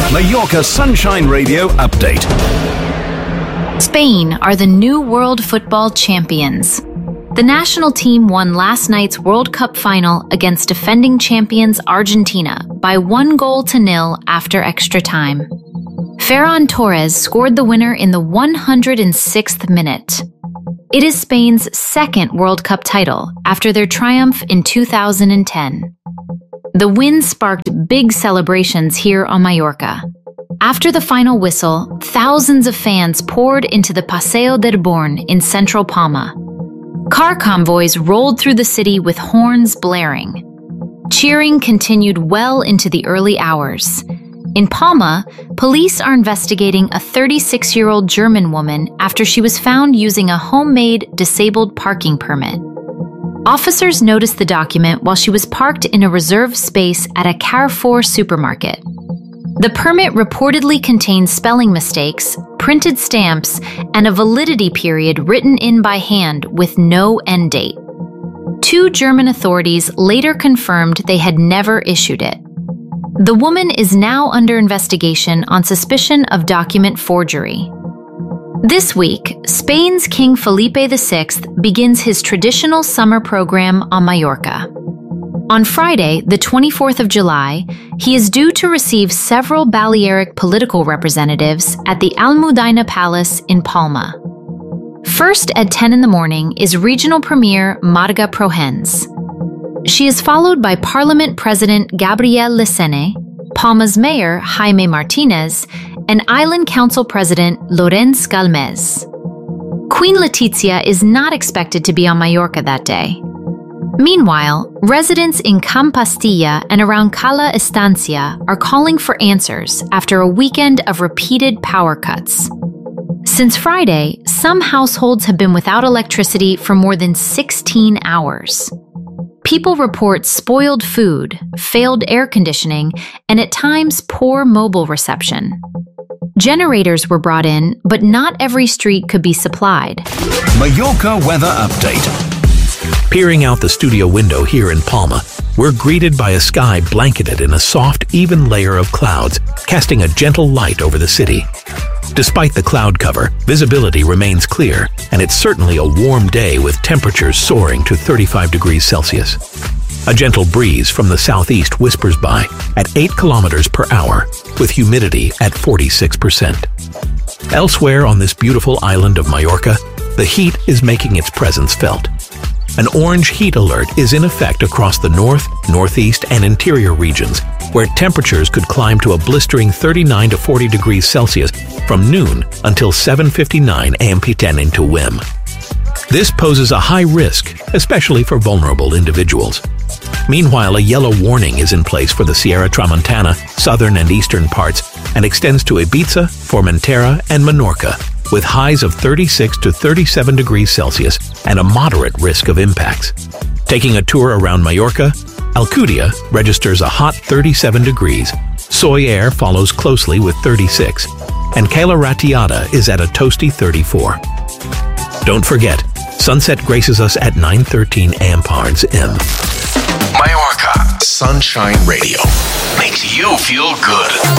Mallorca Sunshine Radio Update. Spain are the new world football champions. The national team won last night's World Cup final against defending champions Argentina by 1-0 after extra time. Ferran Torres scored the winner in the 106th minute. It is Spain's second World Cup title after their triumph in 2010. The win sparked big celebrations here on Mallorca. After the final whistle, thousands of fans poured into the Paseo del Born in central Palma. Car convoys rolled through the city with horns blaring. Cheering continued well into the early hours. In Palma, police are investigating a 36-year-old German woman after she was found using a homemade disabled parking permit. Officers noticed the document while she was parked in a reserved space at a Carrefour supermarket. The permit reportedly contained spelling mistakes, printed stamps, and a validity period written in by hand with no end date. 2 German authorities later confirmed they had never issued it. The woman is now under investigation on suspicion of document forgery. This week, Spain's King Felipe VI begins his traditional summer program on Mallorca. On Friday, the 24th of July, he is due to receive several Balearic political representatives at the Almudena Palace in Palma. First at 10 in the morning is Regional Premier Marga Prohens. She is followed by Parliament President Gabriel Lecene, Palma's Mayor Jaime Martinez, and Island Council President Llorenç Galmez. Queen Letizia is not expected to be on Mallorca that day. Meanwhile, residents in Camp Castilla and around Cala Estancia are calling for answers after a weekend of repeated power cuts. Since Friday, some households have been without electricity for more than 16 hours. People report spoiled food, failed air conditioning, and at times poor mobile reception. Generators were brought in, but not every street could be supplied. Mallorca Weather Update. Peering out the studio window here in Palma, we're greeted by a sky blanketed in a soft, even layer of clouds, casting a gentle light over the city. Despite the cloud cover, visibility remains clear, and it's certainly a warm day with temperatures soaring to 35 degrees Celsius. A gentle breeze from the southeast whispers by at 8 kilometers per hour, with humidity at 46%. Elsewhere on this beautiful island of Mallorca, the heat is making its presence felt. An orange heat alert is in effect across the north, northeast, and interior regions, where temperatures could climb to a blistering 39 to 40 degrees Celsius from noon until 7:59 am into WIM. This poses a high risk, especially for vulnerable individuals. Meanwhile, a yellow warning is in place for the Sierra Tramontana, southern and eastern parts, and extends to Ibiza, Formentera, and Menorca, with highs of 36 to 37 degrees Celsius and a moderate risk of impacts. Taking a tour around Mallorca, Alcudia registers a hot 37 degrees, Soy Air follows closely with 36, and Cala Ratiada is at a toasty 34. Don't forget, sunset graces us at 9:13 ampards M. Mallorca Sunshine Radio makes you feel good.